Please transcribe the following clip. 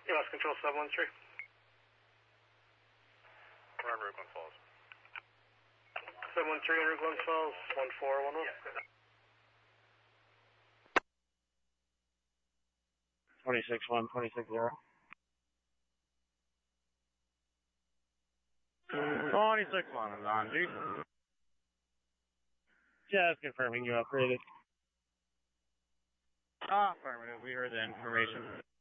US Control 713. We're on Route Glen Falls. 713 on Route Glen Falls, 1411. 26-1, 26-0. 26-1 is on, Jeep. Just confirming you upgraded. Affirmative, we heard the information.